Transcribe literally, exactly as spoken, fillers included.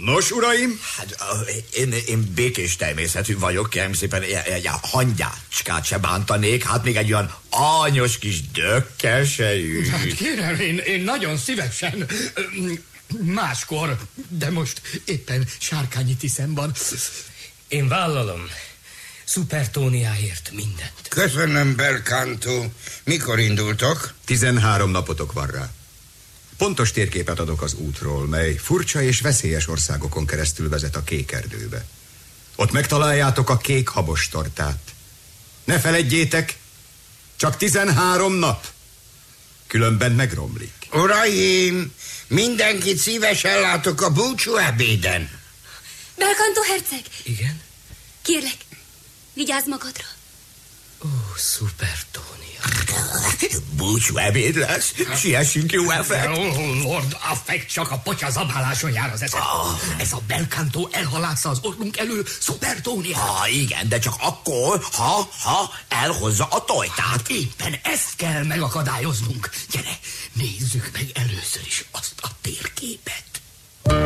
Nos, uraim? Hát, én, én békés természetű vagyok, kérem szépen, egy hangyácskát se bántanék, hát még egy olyan anyos kis dökkelsejű. Hát kérem, én, én nagyon szívesen, máskor, de most éppen sárkányi tiszem van. Én vállalom, Szupertóniáért mindent. Köszönöm, Belcanto. Mikor indultok? Tizenhárom napotok van rá. Pontos térképet adok az útról, mely furcsa és veszélyes országokon keresztül vezet a kék erdőbe. Ott megtaláljátok a kék habostortát. Ne feledjétek, csak tizenhárom nap. Különben megromlik. Uraim, mindenkit szívesen látok a búcsú ebéden. Belcanto herceg! Igen? Kérlek, vigyázz magadra. Ó, Szupertónia. Búcsú ebéd lesz? Siessünk, jó Affect? Oh, Lord Affect, csak a potya zabáláson jár az eszem. Oh. Ez a Belcanto elhalásza az orrunk elől Szupertóniát. Ah, igen, de csak akkor, ha, ha elhozza a tojtát. Éppen ezt kell megakadályoznunk. Gyere, nézzük meg először is